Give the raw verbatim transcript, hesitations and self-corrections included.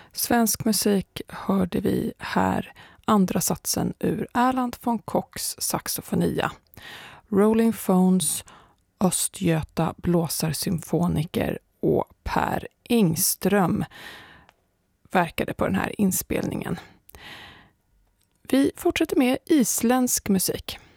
Svensk musik hörde vi här andra satsen ur Erland von Kochs saxofonia. Rolling Phones, Östgöta blåsarsymfoniker och Per Ingström verkade på den här inspelningen. Vi fortsätter med isländsk musik.